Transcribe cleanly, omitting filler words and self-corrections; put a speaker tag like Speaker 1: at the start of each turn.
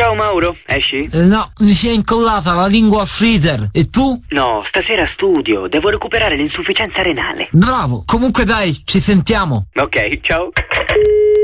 Speaker 1: Ciao Mauro, esci?
Speaker 2: No, mi si è incollata la lingua al freezer. E tu?
Speaker 1: No, stasera studio, devo recuperare l'insufficienza renale.
Speaker 2: Bravo, comunque dai, ci sentiamo.
Speaker 1: Ok, ciao.